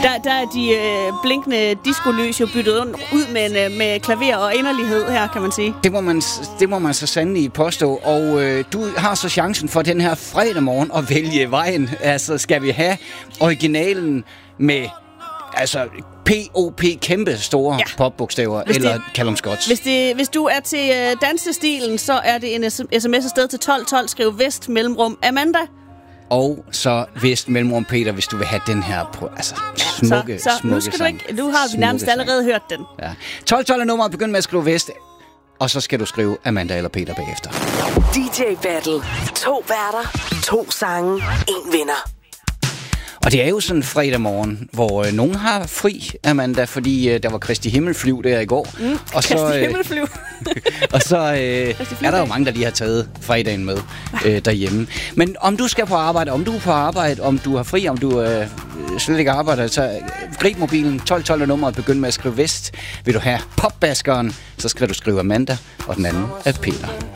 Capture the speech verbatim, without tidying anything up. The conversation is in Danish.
Der, der er de øh, blinkende diskolys jo byttet ud med, med klaver og inderlighed her, kan man sige. Det må man, det må man så sandelig påstå. Og øh, du har så chancen for den her fredag morgen at vælge vejen. Altså, skal vi have originalen med altså P O P, kæmpe store ja. popbogstaver, hvis eller Callum Scott? Hvis, det, hvis du er til øh, dansestilen, så er det en sms afsted til tolv tolv. Skriv vest mellemrum Amanda. Og så vest mellemrum Peter, hvis du vil have den her på, altså smukke, så, så smukke nu skal sang. du ikke, nu har vi nærmest sang. allerede hørt den. Ja. tolv tolv er nummeret, begynd med at skrive vest, og så skal du skrive Amanda eller Peter bagefter. D J Battle. To værter, to sange, en vinder. Og det er jo sådan en fredag morgen, hvor øh, nogen har fri, Amanda, fordi øh, der var Kristi Himmelflyv der i går. Mm, og så, Kristi øh, Himmelflyv. og så øh, er der jo mange, der lige har taget fredagen med øh, derhjemme. Men om du skal på arbejde, om du er på arbejde, om du har fri, om du øh, slet ikke arbejder, så øh, grib mobilen, tolv tolv er nummeret, begynd med at skrive vest. Vil du have popbaskeren, så skal du skrive Amanda, og den anden er Peter.